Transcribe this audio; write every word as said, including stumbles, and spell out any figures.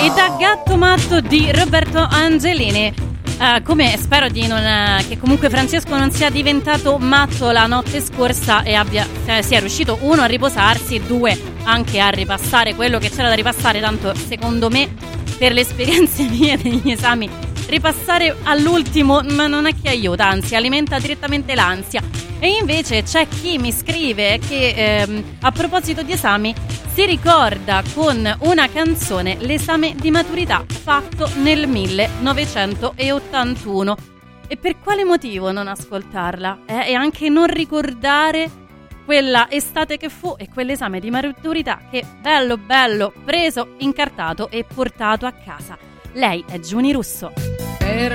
E da Gatto Matto di Roberto Angelini. Uh, come spero di non uh, che comunque Francesco non sia diventato matto la notte scorsa e abbia eh, sia riuscito, uno, a riposarsi, e due, anche a ripassare quello che c'era da ripassare. Tanto secondo me, per le esperienze mie degli esami, ripassare all'ultimo ma non è che aiuta, anzi alimenta direttamente l'ansia. E invece c'è chi mi scrive che ehm, a proposito di esami si ricorda con una canzone l'esame di maturità fatto nel millenovecentottantuno. E per quale motivo non ascoltarla? Eh? E anche non ricordare quella estate che fu e quell'esame di maturità che bello bello preso, incartato e portato a casa. Lei è Giuni Russo.